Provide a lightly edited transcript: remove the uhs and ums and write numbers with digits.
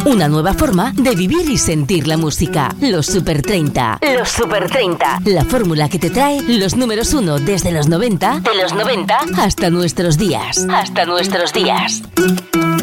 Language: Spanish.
Una nueva forma de vivir y sentir la música. Los Super 30. Los Super 30. La fórmula que te trae los números 1 desde los 90, de los 90 hasta nuestros días. Hasta nuestros días.